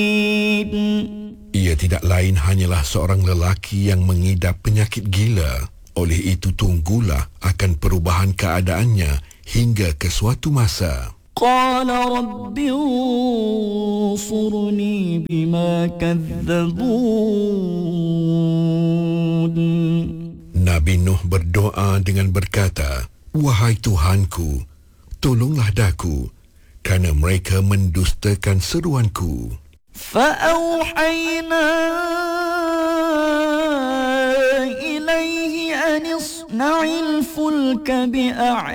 Ia tidak lain hanyalah seorang lelaki yang mengidap penyakit gila. Oleh itu tunggulah akan perubahan keadaannya hingga ke suatu masa. قال رب انصرني بما كذبون. Nabi Nuh berdoa dengan berkata, "Wahai Tuhanku, tolonglah daku, kerana mereka mendustakan seruanku." فأوحينا إليه أن اصنع الفلك بأعيننا